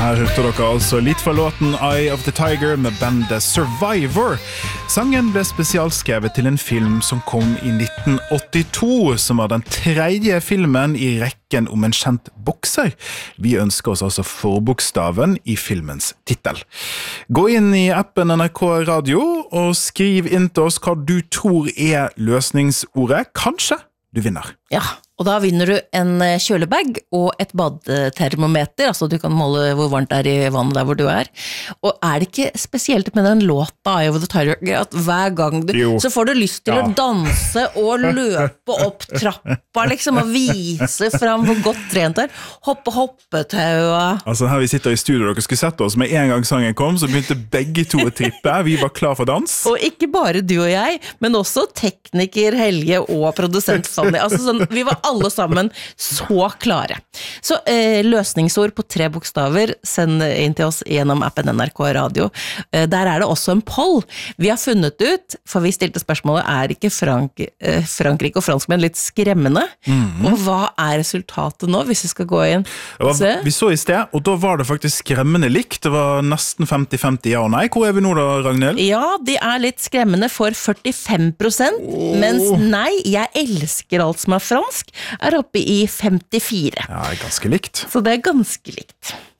Her hørte dere altså litt fra låten Eye of the Tiger med bandet Survivor. Sangen ble spesialskrevet til en film som kom i 1982, som var den tredje filmen i rekken om en kjent bokser. Vi ønsker oss altså forbokstaven i filmens titel. Gå inn i appen NRK Radio og skriv inn til oss hva du tror er løsningsordet. Kanskje du vinner. Ja, og da vinner du en kjølebag og et badetermometer, altså du kan måle hvor varmt det i vannet der hvor du Og det ikke spesielt med den låta Eye of the Tiger, at hver gang så får du lyst til å danse og løpe opp trappa, liksom, og vise fram hvor godt trent det hoppetau. Altså her vi sitter i studio, dere skulle sett oss, med en gang sangen kom, så begynte begge to å trippe, vi var klar for dans. Og ikke bare du og jeg, men også tekniker Helge og produsent Fanny, altså sånn, vi var alle sammen så klare. Så løsningsord på 3 bokstaver, send inn til oss gjennom appen NRK Radio. Der det også en poll. Vi har funnet ut, for vi stilte spørsmålet, ikke Frankrike og franskmenn litt skremmende? Og hva resultatet nå, hvis vi skal gå inn og se? Vi så i sted, og da var det faktisk skremmende likt. Det var nesten 50-50 ja og nei. Hvor vi nå da, Ragnhild? Ja, de litt skremmende for 45%, mens nei, jeg elsker alt som fransk, oppe i 54. Ja, ganske likt. Så det ganske likt.